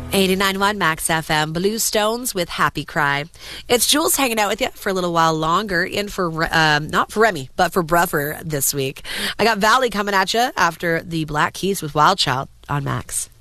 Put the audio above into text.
89.1 Max FM, Blue Stones with Happy Cry. It's Jules hanging out with you for a little while longer, in for, not for Remy, but for Bruffer this week. I got Valley coming at you after the Black Keys with Wild Child on Max.